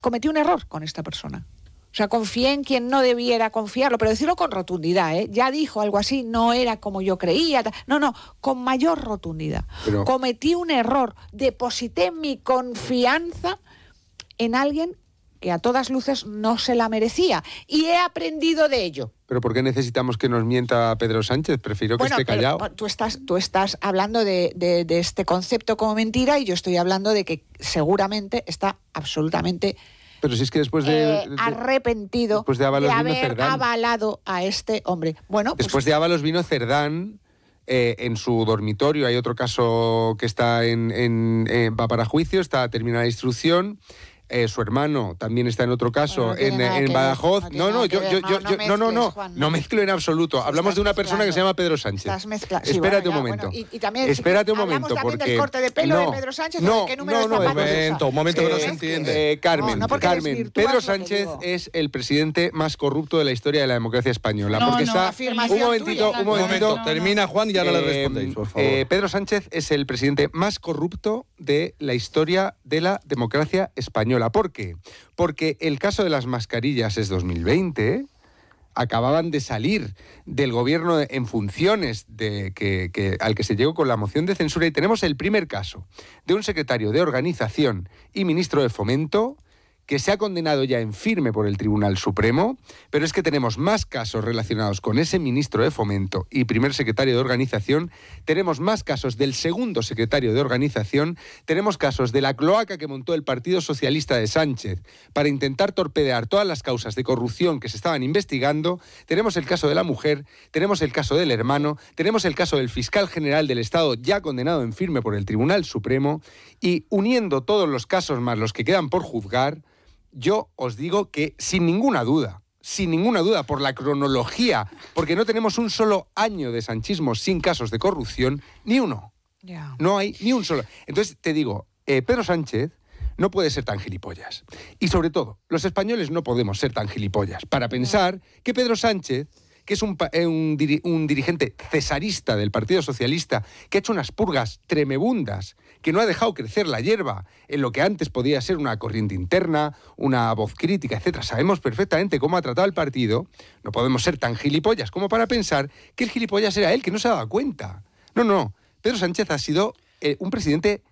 cometí un error con esta persona. O sea, confié en quien no debiera confiarlo, pero decirlo con rotundidad, ¿eh? Ya dijo algo así, no era como yo creía. No, con mayor rotundidad. Pero cometí un error, deposité mi confianza en alguien que a todas luces no se la merecía. Y he aprendido de ello. ¿Pero por qué necesitamos que nos mienta Pedro Sánchez? Prefiero que esté callado. Tú estás hablando de este concepto como mentira y yo estoy hablando de que seguramente está absolutamente... Pero si es que después de arrepentido después de haber Cerdán, avalado a este hombre. Bueno, después de Ábalos vino Cerdán en su dormitorio. Hay otro caso que está va para juicio, está terminada la instrucción. Su hermano también está en otro caso, en Badajoz. No mezclo en absoluto. Hablamos de una persona que se llama Pedro Sánchez. Espérate un momento. Y también espérate un momento, también porque del corte de pelo de Pedro Sánchez. Un momento que no se entiende. Carmen, Pedro Sánchez es el presidente más corrupto de la historia de la democracia española. Un momentito. Termina, Juan, y ahora le respondéis, por favor. Pedro Sánchez es el presidente más corrupto de la historia de la democracia española. ¿Por qué? Porque el caso de las mascarillas es 2020, acababan de salir del gobierno en funciones al que se llegó con la moción de censura, y tenemos el primer caso de un secretario de Organización y ministro de Fomento que se ha condenado ya en firme por el Tribunal Supremo, pero es que tenemos más casos relacionados con ese ministro de Fomento y primer secretario de Organización, tenemos más casos del segundo secretario de Organización, tenemos casos de la cloaca que montó el Partido Socialista de Sánchez para intentar torpedear todas las causas de corrupción que se estaban investigando, tenemos el caso de la mujer, tenemos el caso del hermano, tenemos el caso del fiscal general del Estado ya condenado en firme por el Tribunal Supremo, y uniendo todos los casos más los que quedan por juzgar, yo os digo que sin ninguna duda, por la cronología, porque no tenemos un solo año de sanchismo sin casos de corrupción, ni uno. Yeah. No hay ni un solo. Entonces te digo, Pedro Sánchez no puede ser tan gilipollas. Y sobre todo, los españoles no podemos ser tan gilipollas para pensar que Pedro Sánchez, que es un dirigente cesarista del Partido Socialista, que ha hecho unas purgas tremebundas, que no ha dejado crecer la hierba en lo que antes podía ser una corriente interna, una voz crítica, etcétera. Sabemos perfectamente cómo ha tratado el partido. No podemos ser tan gilipollas como para pensar que el gilipollas era él, que no se ha dado cuenta. No. Pedro Sánchez ha sido un presidente